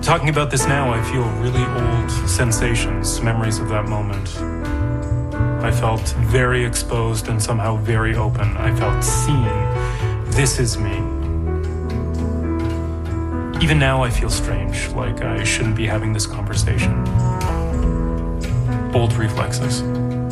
Talking about this now, I feel really old sensations, memories of that moment. I felt very exposed and somehow very open. I felt seen. This is me. Even now I feel strange, like I shouldn't be having this conversation. Old reflexes.